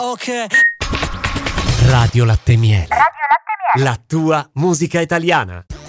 Ok. Radio Latte Miele. Radio Latte Miele. La tua musica italiana.